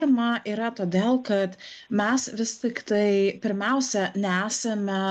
yra todėl, kad mes vis tik tai pirmiausia nesame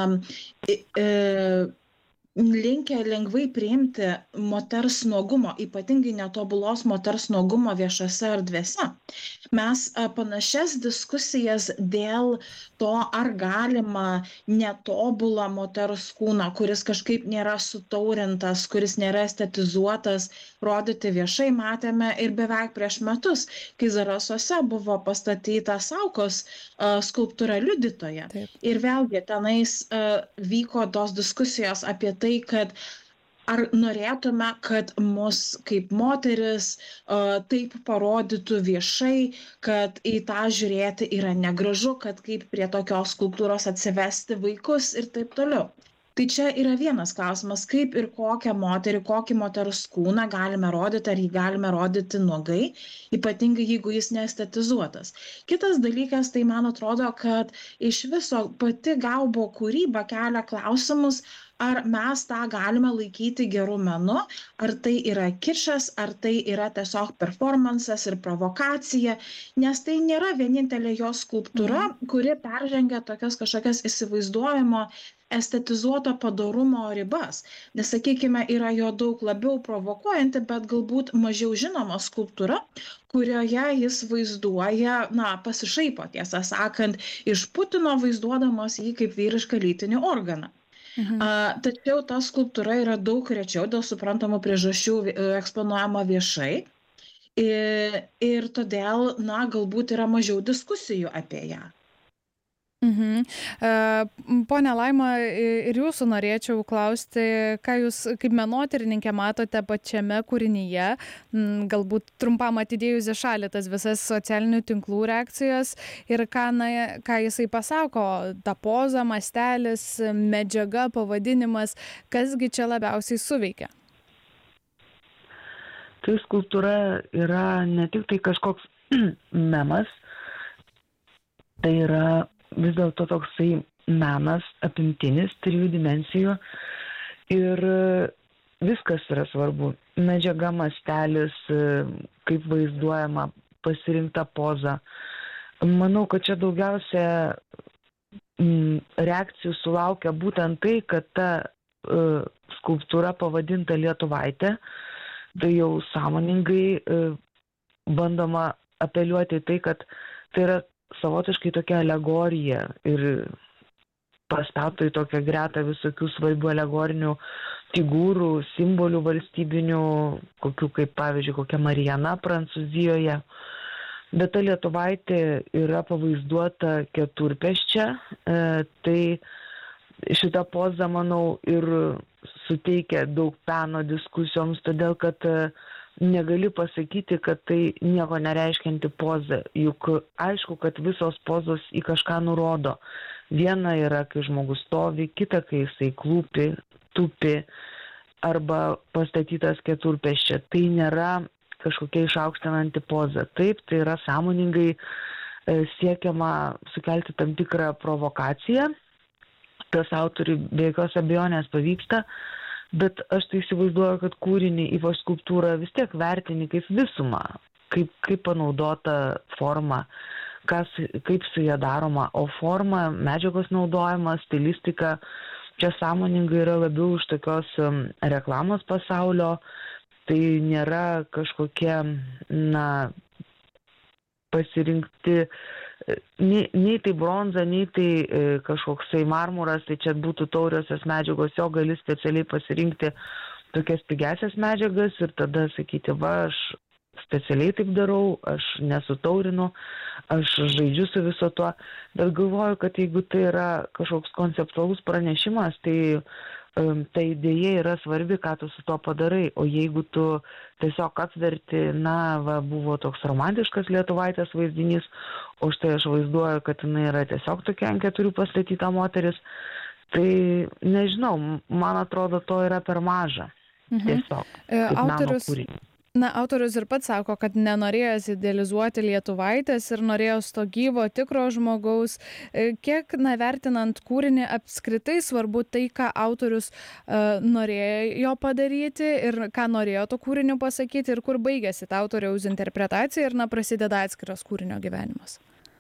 linkę lengvai priimti moters nuogumo, ypatingai netobulos moters nuogumo viešose erdvėse. Mes panašias diskusijas dėl to, ar galima netobulą moters kūną, kuris kažkaip nėra sutaurintas, kuris nėra estetizuotas, rodyti viešai matėme ir beveik prieš metus, kai Zarasuose buvo pastatyta Saukos skulptūra liudytoja. Taip. Ir vėlgi tenais vyko tos diskusijos apie tai, kad ar norėtume, kad mus kaip moteris taip parodytų viešai, kad į tą žiūrėti yra negražu, kad kaip prie tokios skulptūros atsivesti vaikus ir taip toliau. Tai čia yra vienas klausimas, kaip ir kokią moterį, kokį moters kūną galime rodyti, ar jį galime rodyti nuogai, ypatingai jeigu jis neestetizuotas. Kitas dalykas, tai man atrodo, kad iš viso pati Gaubo kūryba kelia klausimus, ar mes tą galime laikyti gerų menu, ar tai yra kičas, ar tai yra tiesiog performansas ir provokacija, nes tai nėra vienintelė jos skulptūra, kuri peržengia tokias kažkokias įsivaizduojamo estetizuoto padorumo ribas. Nes, sakykime, yra jo daug labiau provokuojanti, bet galbūt mažiau žinoma skulptūra, kurioje jis vaizduoja, pasišaipo, tiesą sakant, iš Putino, vaizduodamas jį kaip vyrišką lytinį organą. Tačiau ta skulptūra yra daug rečiau dėl suprantamų priežasčių eksponuojama viešai ir todėl, galbūt yra mažiau diskusijų apie ją. Pone Laima, ir jūsų norėčiau klausti, ką jūs kaip menotyrininkė matote pačiame kūrinyje, galbūt trumpam atidėjus į šalį tas visas socialinių tinklų reakcijas ir ką jisai pasako, ta poza, mastelis, medžiaga, pavadinimas, kasgi čia labiausiai suveikia? Tai skulptūra yra ne tik tai kažkoks memas, tai yra vis dėlto toksai menas apimtinis, 3 dimensijų ir viskas yra svarbu. Medžiaga, mastelis, kaip vaizduojama, pasirinkta poza. Manau, kad čia daugiausia reakcijų sulaukia būtent tai, kad ta skulptūra pavadinta Lietuvaitė, tai jau sąmoningai bandoma apeliuoti į tai, kad tai yra savotiškai tokia alegorija ir pastato į tokią gretą visokių svarbių alegorinių figūrų, simbolių valstybinių, kokių kaip pavyzdžiui kokia Marijana Prancūzijoje. Bet ta Lietuvaitė yra pavaizduota keturpėsčia, tai šita poza, manau, ir suteikia daug peno diskusijoms, todėl kad negali pasakyti, kad tai nieko nereiškianti poza, juk aišku, kad visos pozos į kažką nurodo. Viena yra, kai žmogus stovi, kita, kai jisai klūpi, tupi arba pastatytas keturpėsčia. Tai nėra kažkokia išaukštinanti poza. Taip, tai yra sąmoningai siekiama sukelti tam tikrą provokaciją. Tas autoriui be jokios abejonės pavyksta. Bet aš tai įsivaizduoju, kad kūrinį, ypač skulptūrą, vis tiek vertini kaip visumą, kaip panaudota forma, kaip su ją daroma, o forma, medžiagos naudojimas, stilistika, čia sąmoningai yra labiau iš tokios reklamos pasaulio, tai nėra kažkokie, pasirinkti, nei tai bronza, nei tai kažkoksai marmuras, tai čia būtų tauriosios medžiagos, jo gali specialiai pasirinkti tokias pigesias medžiagas ir tada sakyti, aš specialiai taip darau, aš nesutaurinu, aš žaidžiu su viso tuo, bet galvoju, kad jeigu tai yra kažkoks konceptualus pranešimas, tai ta idėja yra svarbi, ką tu su to padarai, o jeigu tu tiesiog atverti, buvo toks romantiškas Lietuvaitės vaizdinys, o štai aš vaizduoju, kad jinai yra tiesiog tokia ant 4 pastatyta moteris, tai nežinau, man atrodo, to yra per maža. Tiesiog, kaip meno kūrinys. Na, autorius ir pats sako, kad nenorėjęs idealizuoti lietuvaitės ir norėjęs to gyvo, tikro žmogaus. Kiek, vertinant kūrinį, apskritai svarbu tai, ką autorius norėjo padaryti ir ką norėjo to kūrinio pasakyti ir kur baigėsi ta autoriaus interpretacija ir prasideda atskiras kūrinio gyvenimas.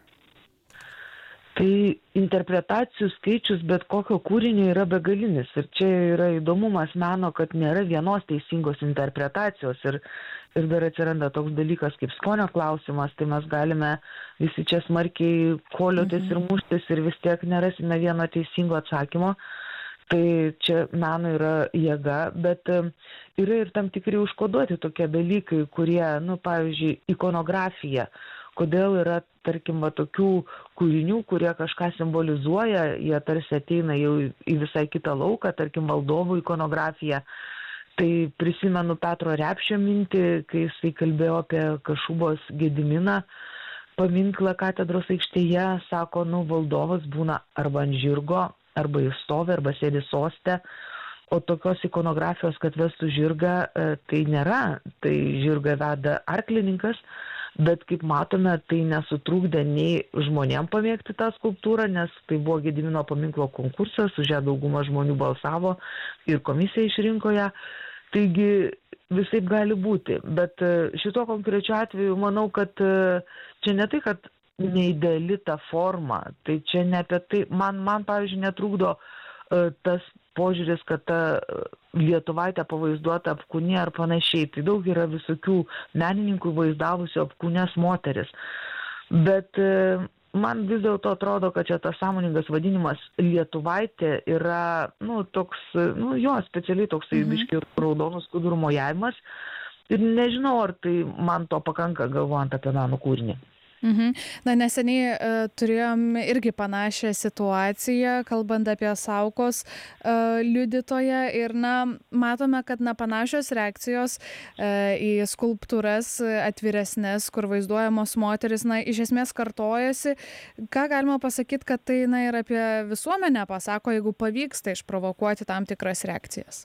Tai interpretacijų skaičius bet kokio kūrinio yra begalinis. Ir čia yra įdomumas meno, kad nėra vienos teisingos interpretacijos. Ir dar atsiranda toks dalykas kaip skonio klausimas, tai mes galime visi čia smarkiai koliotis ir muštis ir vis tiek nerasime vieno teisingo atsakymo. Tai čia meno yra jėga, bet yra ir tam tikri užkoduoti tokie dalykai, kurie, pavyzdžiui, ikonografija. Kodėl yra, tarkim, tokių kūrinių, kurie kažką simbolizuoja, jie tarsi ateina jau į visai kitą lauką, tarkim, valdovų ikonografija. Tai prisimenu Petro Repšio mintį, kai jisai kalbėjo apie Kašubos Gediminą paminklą katedros aikštėje, sako, valdovas būna arba ant žirgo, arba jis stovi, arba sėdi soste, o tokios ikonografijos, kad vestų žirgą, tai nėra. Tai žirgą veda arklininkas, bet kaip matome, tai nesutrūkdė nei žmonėm pamėgti tą skulptūrą, nes tai buvo Gedimino paminklo konkursas, už ją dauguma žmonių balsavo ir komisija išrinko ją. Taigi visaip gali būti, bet šito konkrečiu atveju manau, kad čia ne tai, kad neideali ta forma, tai čia ne apie tai, man pavyzdžiui, netrukdo tas požiūris, kad ta lietuvaitė pavaizduota apkūnė ar panašiai. Tai daug yra visokių menininkų vaizdavusių apkūnės moteris. Bet man vis dėlto atrodo, kad čia tas sąmoningas vadinimas lietuvaitė yra, toks, specialiai toksai biškį raudonų skudurų mojavimas. Ir nežinau, ar tai man to pakanka galvojant apie meno kūrinį. Na, neseniai turėjom irgi panašią situaciją, kalbant apie Saukos liudytoją ir, matome, kad, panašios reakcijos į skulptūras atviresnės, kur vaizduojamos moteris, iš esmės kartojasi. Ką galima pasakyti, kad tai, ir apie visuomenę pasako, jeigu pavyksta išprovokuoti tam tikras reakcijas?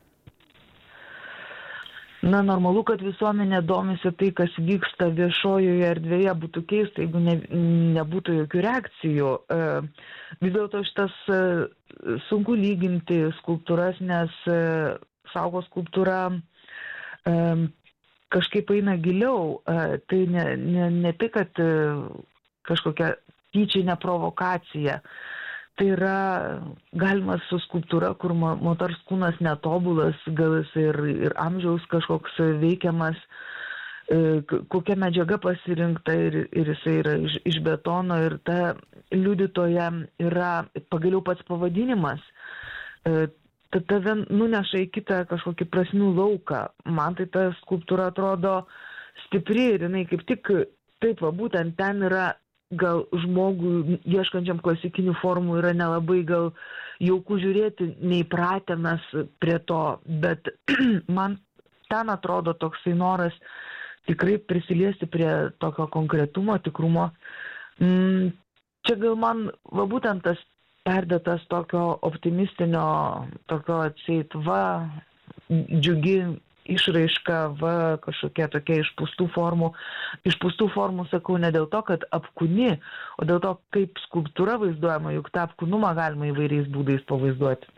Normalu, kad visuomenė domisi tai, kas vyksta viešojoje erdvėje, būtų keista, jeigu nebūtų jokių reakcijų. Vis dėlto šitas sunku lyginti skulptūras, nes Saukos skulptūra kažkaip eina giliau. Tai ne tai, kad kažkokia tyčinė provokacija. Tai yra galima su skulptūra, kur moters kūnas netobulas, gal jis ir amžiaus kažkoks veikiamas, kokia medžiaga pasirinkta ir jisai yra iš betono ir ta liudytoja yra pagaliau pats pavadinimas. Tave nuneša į kitą kažkokį prasmių lauką. Man tai ta skulptūra atrodo stipri ir jinai kaip tik taip, būtent ten yra gal žmogui ieškančiam klasikinių formų yra nelabai gal jauku žiūrėti, neįpratę mes prie to, bet man ten atrodo toksai noras tikrai prisiliesti prie tokio konkretumo, tikrumo. Čia gal man būtent tas perdėtas tokio optimistinio, tokio atseit, džiugi išraiška, kažkokia tokia išpūstų formų, sakau, ne dėl to, kad apkūni, o dėl to, kaip skulptūra vaizduojama, juk tą apkūnumą galima įvairiais būdais pavaizduoti.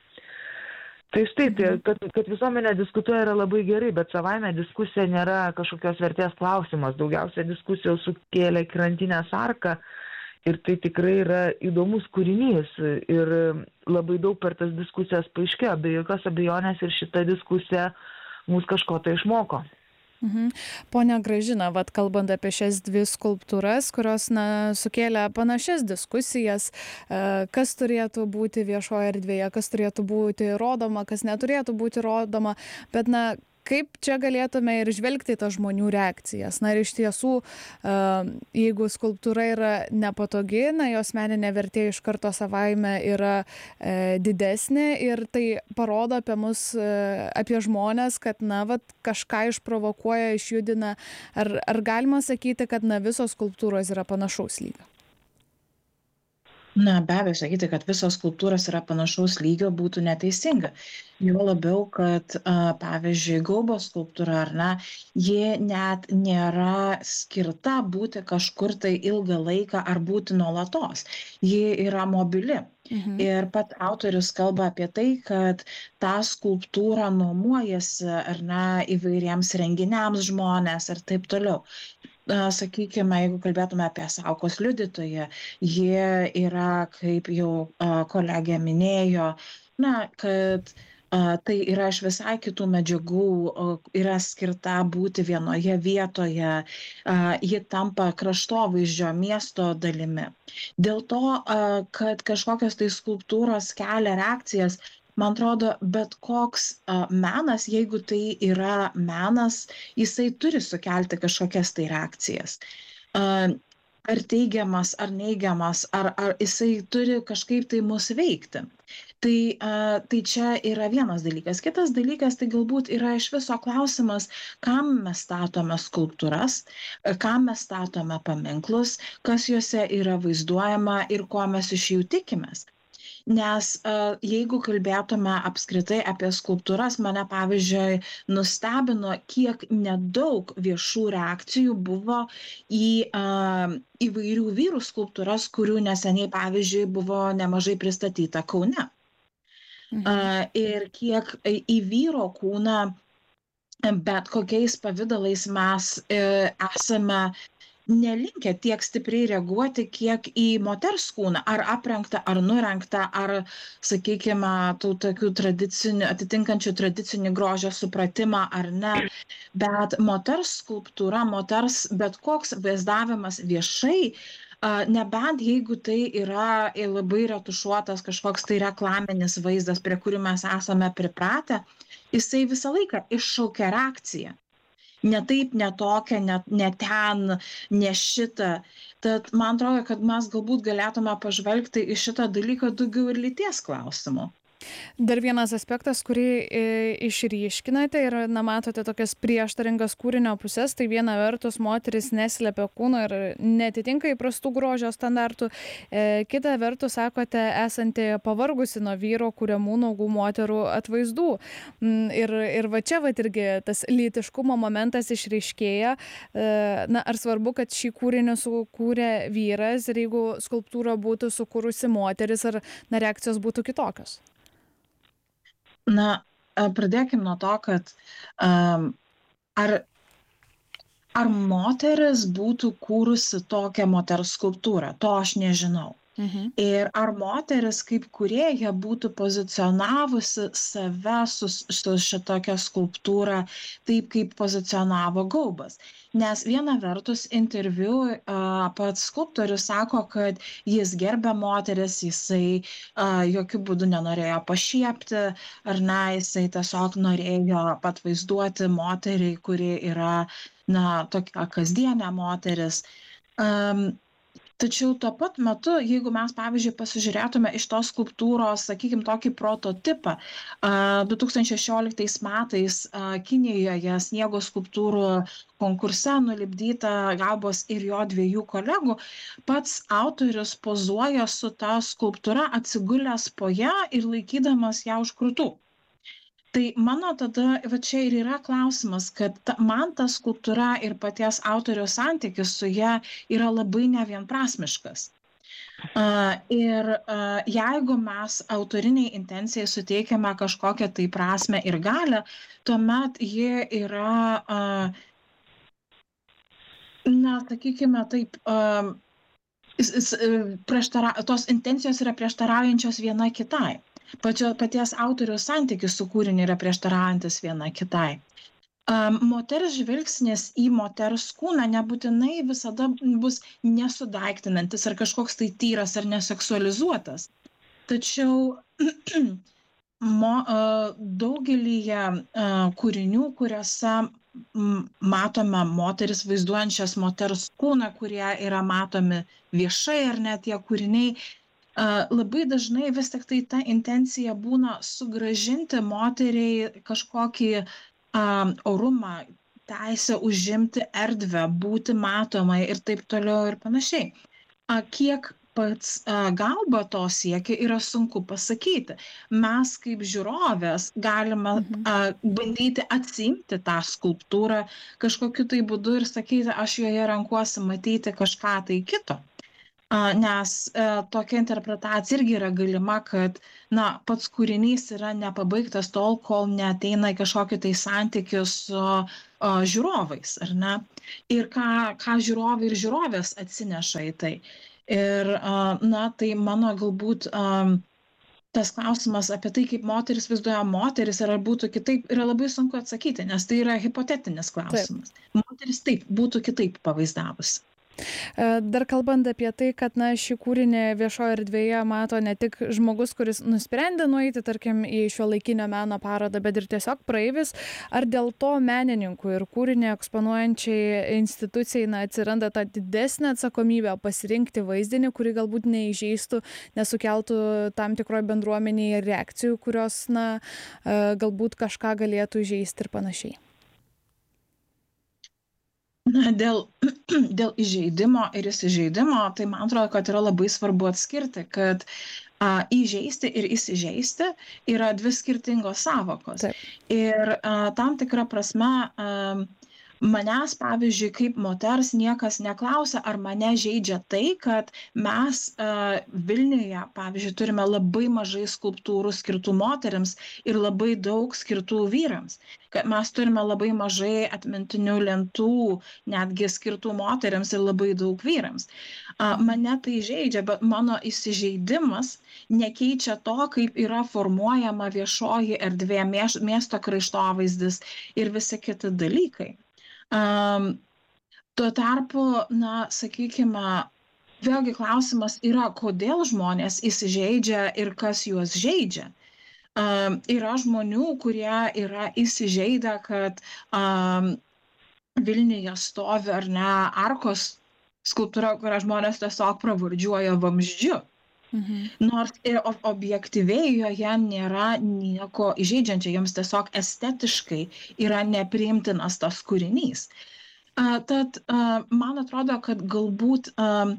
Tai štai, kad visuomenė diskutuoja yra labai gerai, bet savaime diskusija nėra kažkokios vertės klausimas. Daugiausia diskusijos sukėlė Krantinės arka ir tai tikrai yra įdomus kūrinys ir labai daug per tas diskusijas paaiškėjo, be jokios abejonės ir šita diskusija mus kažko tai išmoko. Pone Gražina, kalbant apie šias dvi skulptūras, kurios sukėlė panašias diskusijas, kas turėtų būti viešoje erdvėje, kas turėtų būti rodoma, kas neturėtų būti rodoma, bet kaip čia galėtume ir žvelgti tas žmonių reakcijas. Ir iš tiesų, jeigu skulptūra yra nepatogi, jos meninė vertė iš karto savaime yra didesnė ir tai parodo apie mus, apie žmones, kad kažką išprovokuoja, išjudina. Ar galima sakyti, kad visos skulptūros yra panašaus lygio? Na, be abejo, sakyti, kad visos skulptūros yra panašaus lygio būtų neteisinga. Juo labiau, kad, pavyzdžiui, Gaubos skulptūra, ar ne, ji net nėra skirta būti kažkur tai ilgą laiką ar būti nuolatos. Ji yra mobili. Mhm. Ir pat autorius kalba apie tai, kad tą skulptūrą nuomojasi, ar ne, įvairiems renginiams žmonės ir taip toliau. Sakykime, jeigu kalbėtume apie Saukos liudytoją, jie yra, kaip jau kolegė minėjo, na, kad tai yra iš visai kitų medžiagų, yra skirta būti vienoje vietoje, ji tampa kraštovaizdžio miesto dalimi. Dėl to, kad kažkokios tai skulptūros kelia reakcijas, man atrodo, bet koks menas, jeigu tai yra menas, jisai turi sukelti kažkokias tai reakcijas. Ar teigiamas, ar neigiamas, ar jisai turi kažkaip tai mus veikti. Tai čia yra vienas dalykas. Kitas dalykas, tai galbūt yra iš viso klausimas, kam mes statome skulptūras, kam mes statome paminklus, kas juose yra vaizduojama ir ko mes iš jų tikimės. Nes jeigu kalbėtume apskritai apie skulptūras, mane pavyzdžiui nustebino, kiek nedaug viešų reakcijų buvo į įvairių vyrų skulptūras, kurių neseniai, pavyzdžiui, buvo nemažai pristatyta Kaune. Ir kiek į vyro kūną bet kokiais pavidalais mes esame nelinkę tiek stipriai reaguoti, kiek į moters kūną, ar aprengtą, ar nurengtą, ar, sakykime, tų tokių atitinkančių tradicinį grožio supratimą, ar ne. Bet moters skulptūra, moters bet koks vaizdavimas viešai, nebent jeigu tai yra labai retušuotas kažkoks tai reklaminis vaizdas, prie kurių mes esame pripratę, jisai visą laiką iššaukia reakciją. Ne taip, ne tokia, ne ten, ne šitą. Tad man atrodo, kad mes galbūt galėtume pažvelgti į šitą dalyką daugiau ir lyties klausimų. Dar vienas aspektas, kurį išryškinate ir matote tokias prieštaringas kūrinio pusės, tai viena vertus moteris neslepia kūno ir netitinka įprastų grožio standartų, kita vertus sakote esanti pavargusi nuo vyro kuriamų nuogų moterų atvaizdų. Ir va čia irgi tas lytiškumo momentas išryškėja. Na, ar svarbu, kad šį kūrinį sukūrė vyras ir jeigu skulptūra būtų sukūrusi moteris, ar reakcijos būtų kitokios? Na, pradėkim nuo to, kad ar moteris būtų kūrusi tokią moters skulptūrą, to aš nežinau. Ir ar moteris kaip kūrėja būtų pozicionavusi save su šitokia skulptūra taip, kaip pozicionavo Gaubas. Nes viena vertus interviu pats skulptorius sako, kad jis gerbė moteris, jisai jokių būdų nenorėjo pašiepti, ar ne, jisai tiesiog norėjo patvaizduoti moterį, kuri yra, na, tokia kasdienė moteris. Tačiau tuo pat metu, jeigu mes, pavyzdžiui, pasižiūrėtume iš tos skulptūros, sakykime, tokį prototipą, 2016 metais Kinijoje sniego skulptūrų konkurse nulipdyta Gaubos ir jo dviejų kolegų, pats autorius pozuoja su ta skulptūra atsigulęs po ją ir laikydamas ją už krūtų. Tai mano tada, va čia ir yra klausimas, kad man ta skulptūra ir paties autoriaus santykis su ja yra labai nevienprasmiškas. Ir jeigu mes autoriniai intencijai suteikiame kažkokią tai prasme ir galią, tuomet ji yra, na, sakykime taip, tos intencijos yra prieštaraujančios viena kitai. Paties autoriaus santykis su kūriniu yra prieštaraujantis viena kitai. Moters žvilgsnis į moters kūną nebūtinai visada bus nesudaiktinantis ar kažkoks tai tyras ar neseksualizuotas. Tačiau daugelyje kūrinių, kuriuose matome moteris vaizduojančias moters kūną, kurie yra matomi viešai ar net tie kūriniai, labai dažnai vis tik tai ta intencija būna sugrąžinti moteriai kažkokį orumą, teisę užimti erdvę, būti matomai ir taip toliau ir panašiai. Kiek pats Gauba to siekia, yra sunku pasakyti. Mes kaip žiūrovės galime bandyti atsiimti tą skulptūrą kažkokiu tai būdu ir sakyti, aš joje renkuosi matyti kažką tai kito. Nes tokia interpretacija irgi yra galima, kad pats kūrinys yra nepabaigtas tol, kol neateina į kažkokį tai santykį su žiūrovais, ar ne? Ir ką žiūrovai ir žiūrovės atsineša į tai. Ir tai mano galbūt tas klausimas apie tai, kaip moteris vaizduoja moteris, ar būtų kitaip, yra labai sunku atsakyti, nes tai yra hipotetinis klausimas. Moteris taip būtų kitaip pavaizdavusi. Dar kalbant apie tai, kad šį kūrinį viešoje erdvėje mato ne tik žmogus, kuris nusprendė nueiti, tarkim, į šiuolaikinio meno parodą, bet ir tiesiog praeivis, ar dėl to menininkų ir kūrinį eksponuojančiai institucijai atsiranda ta didesnė atsakomybė pasirinkti vaizdinį, kurį galbūt neįžeistų, nesukeltų tam tikroje bendruomenėje reakcijų, kurios galbūt kažką galėtų įžeisti ir panašiai? Dėl įžeidimo ir įsižeidimo, tai man atrodo, kad yra labai svarbu atskirti, kad įžeisti ir įsižeisti yra dvi skirtingos sąvokos. Taip. Ir tam tikrą prasme manęs, pavyzdžiui, kaip moters niekas neklausia, ar mane žeidžia tai, kad mes Vilniuje, pavyzdžiui, turime labai mažai skulptūrų skirtų moteriams ir labai daug skirtų vyrams. Kad mes turime labai mažai atmintinių lentų, netgi skirtų moteriams ir labai daug vyrams. Mane tai žeidžia, bet mano įsižeidimas nekeičia to, kaip yra formuojama viešoji erdvė, miesto kraštovaizdis ir visi kiti dalykai. Tuo tarpu, sakykime, vėlgi klausimas yra, kodėl žmonės įsižeidžia ir kas juos žeidžia. Yra žmonių, kurie yra įsižeidę, kad Vilniuje stovi ar ne arkos skulptūra, kurią žmonės tiesiog pravardžiuoja vamzdžiu. Nors ir objektyviai joje nėra nieko įžeidžiančio, jiems tiesiog estetiškai yra nepriimtinas tas kūrinys. Tad man atrodo, kad galbūt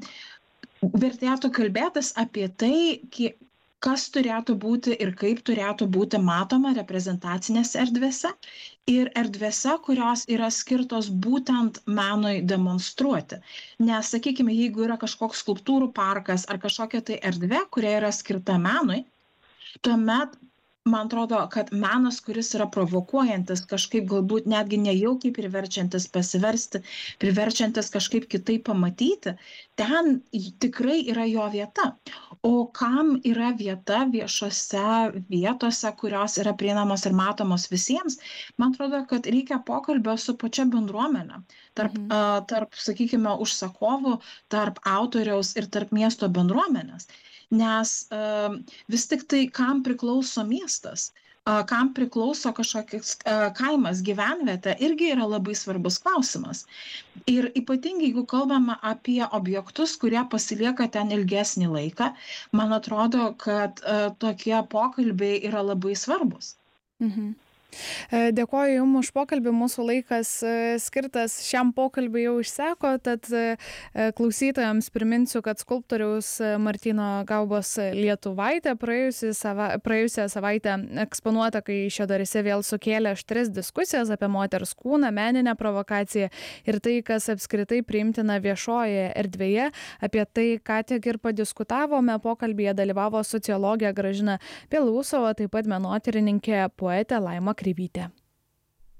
vertėtų kalbėtis apie tai, kas turėtų būti ir kaip turėtų būti matoma reprezentacinėse erdvėse ir erdvėse, kurios yra skirtos būtent menui demonstruoti. Nes, sakykime, jeigu yra kažkoks skulptūrų parkas ar kažkokia tai erdvė, kuria yra skirta menui, tuomet man atrodo, kad menas, kuris yra provokuojantis, kažkaip galbūt netgi nejaukiai priverčiantis pasiversti, priverčiantis kažkaip kitaip pamatyti, ten tikrai yra jo vieta. O kam yra vieta viešose vietose, kurios yra prieinamos ir matomos visiems, man atrodo, kad reikia pokalbio su pačia bendruomenė, tarp, sakykime, užsakovų, tarp autoriaus ir tarp miesto bendruomenės. Nes vis tik tai, kam priklauso miestas, kam priklauso kažkoks kaimas, gyvenvietė, irgi yra labai svarbus klausimas. Ir ypatingai, jeigu kalbame apie objektus, kurie pasilieka ten ilgesnį laiką, man atrodo, kad tokie pokalbiai yra labai svarbus. Dėkoju Jums už pokalbį, mūsų laikas skirtas šiam pokalbiui jau išseko, tad klausytojams priminsiu, kad skulptoriaus Martyno Gaubos Lietuvaitė praėjusią savaitę eksponuota, kai Kaišiadoryse vėl sukėlė aštrias diskusijas apie moters kūną, meninę provokaciją ir tai, kas apskritai priimtina viešoje erdvėje. Apie tai ką tik ir padiskutavome, pokalbyje dalyvavo sociologė Gražina Belousova, taip pat menotyrininkė poetė Laima Kreivytė.